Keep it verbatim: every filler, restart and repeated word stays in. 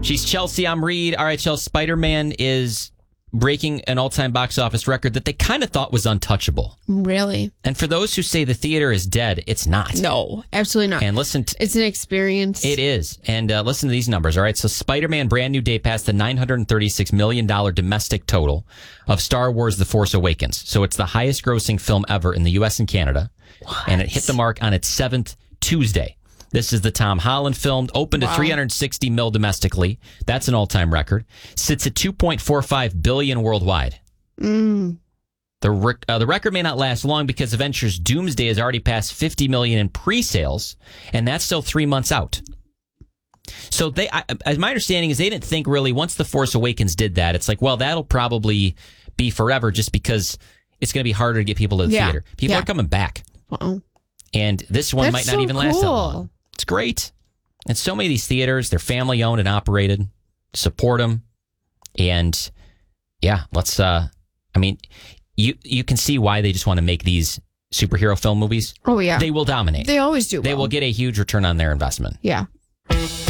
She's Chelsea. I'm Reed. All right, Chelsea. Spider-Man is breaking an all-time box office record that they kind of thought was untouchable. Really? And for those who say the theater is dead, it's not. No, absolutely not. And listen, to, it's an experience. It is. And uh, listen to these numbers. All right, so Spider-Man Brand New Day passed the nine hundred thirty-six million dollars domestic total of Star Wars The Force Awakens. So it's the highest grossing film ever in the U S and Canada. What? And it hit the mark on its seventh Tuesday. This is the Tom Holland film, opened wow. to three hundred sixty mil domestically. That's an all-time record. Sits at two point four five billion worldwide. Mm. The rec- uh, the record may not last long because Avengers Doomsday has already passed fifty million in pre-sales, and that's still three months out. So they, I, as my understanding is, they didn't think really once The Force Awakens did that, it's like, well, that'll probably be forever just because it's going to be harder to get people to the yeah. theater. People yeah. are coming back. Uh-oh. And this one That's might not so even last cool. that long. It's great. And so many of these theaters, they're family owned and operated. Support them. And yeah, let's, uh, I mean, you, you can see why they just want to make these superhero film movies. Oh, yeah. They will dominate. They always do. They well. will get a huge return on their investment. Yeah.